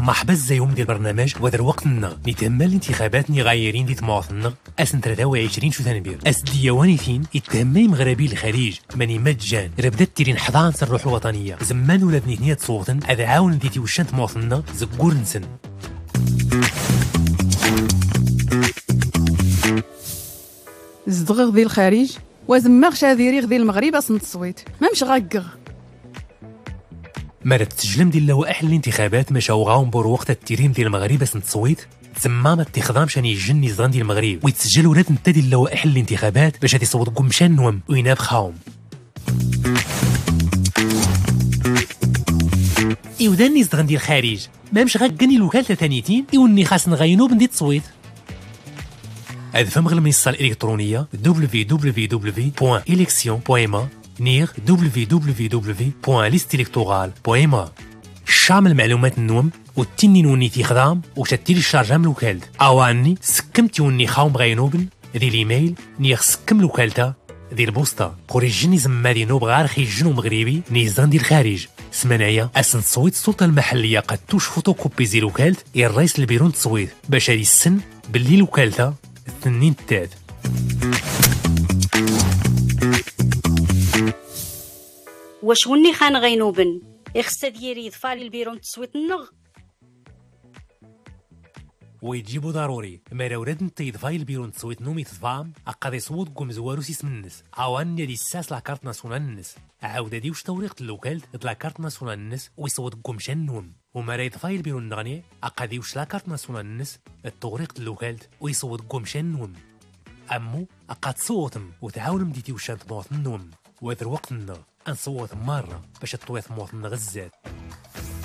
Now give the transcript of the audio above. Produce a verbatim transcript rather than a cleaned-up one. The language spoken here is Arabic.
مرحبا ازيهم ديال البرنامج وهذا الوقتنا نتهم الانتخابات ني غايرين ديال مواطننا اسن ثلاثة وعشرين شو تنبير اس ديوانيتين يتهمي مغربي الخليج ماني مجان ربدات تيرين حضان الروح الوطنيه زمان ولا بنيتنيه صوتن هذا عاون ديتي وشانت مواطننا زكور نسن زدغ ذي الخارج وزماغ شاذيري غذي المغرب اصن التصويت مامش غاكغ مرات تسجلم ديال لوائح الانتخابات مشاو غاون بور وقت التيرين ديال المغرب اصن التصويت تسمى ما اتخذام شان يجني زغان ديال المغرب ويتسجل ولاد انت ديال لوائح الانتخابات باش غادي يصوتكم مشان نوم ويناب خاوم ايوداني زغان ديال الخارج مامش غاكني الوكاله ثانيتين ايوني خاص نغينو بندي التصويت هذا فهم غير المنصه الالكترونيه دبليو دبليو دبليو بوان إليكسيون بوان إم إيه نير دبليو دبليو دبليو بوان ليست إلكتورال بوان إم إيه شامل المعلومات النوم والتنين وني تيخدام وشتيلي الشارجه من الوكالة اواني سكمت وني خاوم غاينوبن ذي الايميل ني سكم الوكالة ذي البوسطه خريجني زما دي نوب غار خيجنو مغربي نيزان ديال الخارج سمنايا اسن تصويت السلطه المحليه قد توش فوتوكوبي زي الوكالة يا الرئيس البيرون التصويت باش هادي السن باللي الوكالة الثنين التاد واش وني خان غينوبن يخص ديالي يضفالي البيرون تصويت النغ ويجيبوا ضروري ما راه ولاد انت يضفاي البيرون تصويت نومي تضفام اقا يصوت كوم زوارو سيس من الناس عوان ديال الساس لا كارت ناسيونال الناس عاود هادي واش توريقه الوكالة لا كارت ناسيونال الناس ويصوت كوم شان نوم وما راه يضفاي البيرون نغني اقا دي واش لا كارت ناسيونال الناس التوريقه الوكالة ويصوت كوم شان نوم امو اقا تصوتم وتعاون مديتي وشان مواطن نوم وهذا الوقت نصوت مره باش تطويت مواطن غزات